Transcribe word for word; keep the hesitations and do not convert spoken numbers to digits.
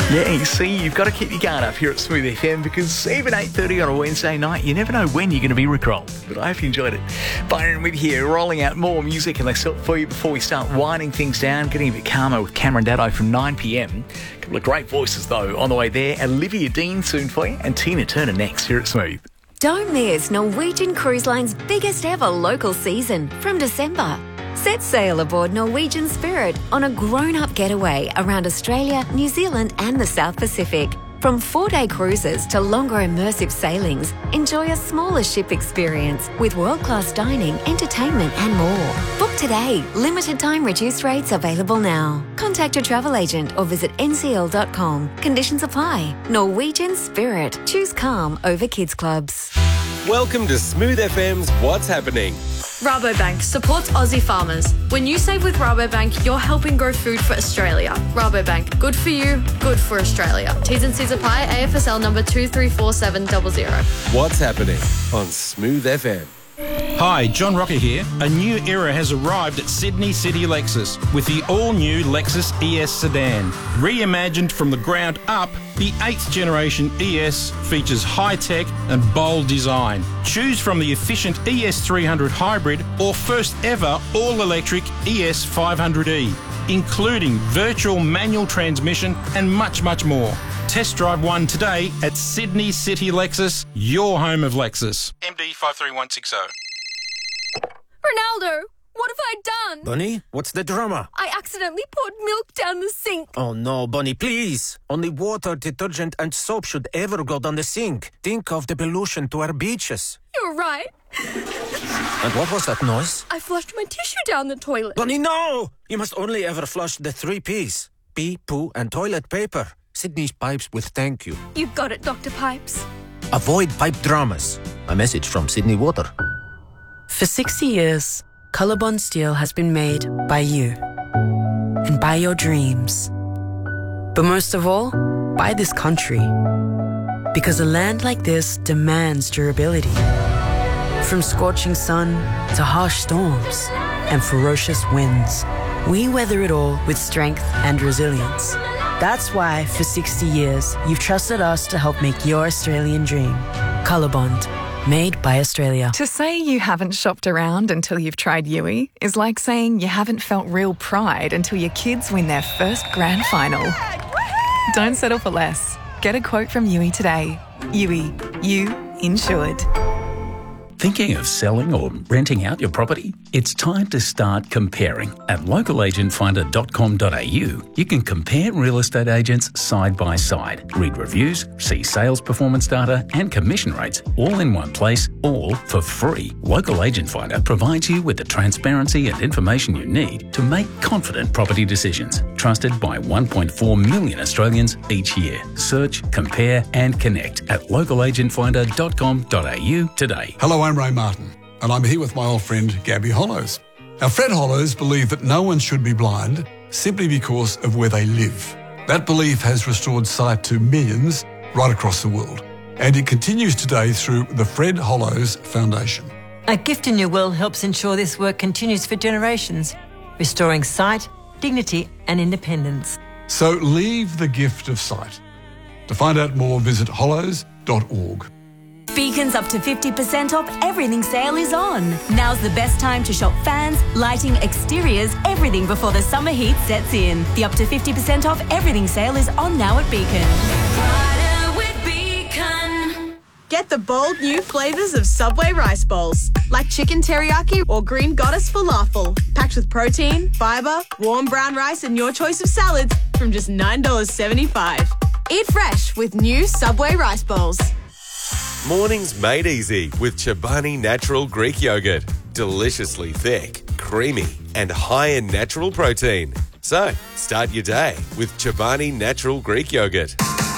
Yeah, you see, you've got to keep your guard up here at Smooth F M because even eight thirty on a Wednesday night, you never know when you're going to be rickrolled. But I hope you enjoyed it. Byron with you here, rolling out more music and less for you before we start winding things down, getting a bit calmer with Cameron Daddo from nine p.m. A couple of great voices, though, on the way there. Olivia Dean soon for you and Tina Turner next here at Smooth. Don't miss Norwegian Cruise Line's biggest ever local season from December. Set sail aboard Norwegian Spirit on a grown-up getaway around Australia, New Zealand and the South Pacific. From four-day cruises to longer immersive sailings, enjoy a smaller ship experience with world-class dining, entertainment and more. Book today. Limited time reduced rates available now. Contact your travel agent or visit N C L dot com. Conditions apply. Norwegian Spirit. Choose calm over kids clubs. Welcome to Smooth F M's What's Happening. Rabobank supports Aussie farmers. When you save with Rabobank, you're helping grow food for Australia. Rabobank, good for you, good for Australia. T's and C's apply. A F S L number two three four seven zero zero. What's Happening on Smooth F M. Hi, John Rocker here. A new era has arrived at Sydney City Lexus with the all-new Lexus E S sedan. Reimagined from the ground up, the eighth generation E S features high-tech and bold design. Choose from the efficient E S three hundred hybrid or first ever all-electric E S five hundred E, including virtual manual transmission and much, much more. Test drive one today at Sydney City Lexus, your home of Lexus. M D five three one six zero. Ronaldo, what have I done? Bunny, what's the drama? I accidentally poured milk down the sink. Oh no, Bunny, please. Only water, detergent and soap should ever go down the sink. Think of the pollution to our beaches. You're right. And what was that noise? I flushed my tissue down the toilet. Bunny, no! You must only ever flush the three P's. Pee, poo and toilet paper. Sydney's pipes with thank you. You got it, Doctor Pipes. Avoid pipe dramas. A message from Sydney Water. For sixty years, Colorbond Steel has been made by you and by your dreams. But most of all, by this country. Because a land like this demands durability. From scorching sun to harsh storms and ferocious winds, we weather it all with strength and resilience. That's why, for sixty years, you've trusted us to help make your Australian dream. Colorbond. Made by Australia. To say you haven't shopped around until you've tried Yui is like saying you haven't felt real pride until your kids win their first grand final. Don't settle for less. Get a quote from Yui today. Yui, you insured. Thinking of selling or renting out your property? It's time to start comparing. At local agent finder dot com dot a u, you can compare real estate agents side by side, read reviews, see sales performance data and commission rates all in one place, all for free. Local Agent Finder provides you with the transparency and information you need to make confident property decisions. Trusted by one point four million Australians each year. Search, compare and connect at local agent finder dot com dot a u today. Hello, I'm Ray Martin, and I'm here with my old friend Gabby Hollows. Now, Fred Hollows believe that no one should be blind simply because of where they live. That belief has restored sight to millions right across the world, and it continues today through the Fred Hollows Foundation. A Gift in Your Will helps ensure this work continues for generations, restoring sight, dignity and independence. So leave the gift of sight. To find out more, visit hollows dot org. Beacon's up to fifty percent off everything sale is on. Now's the best time to shop fans, lighting, exteriors, everything before the summer heat sets in. The up to fifty percent off everything sale is on now at Beacon. Get the bold new flavours of Subway rice bowls, like chicken teriyaki or green goddess falafel, packed with protein, fibre, warm brown rice and your choice of salads from just nine dollars seventy-five. Eat fresh with new Subway rice bowls. Mornings made easy with Chobani Natural Greek Yogurt. Deliciously thick, creamy and high in natural protein. So, start your day with Chobani Natural Greek Yogurt.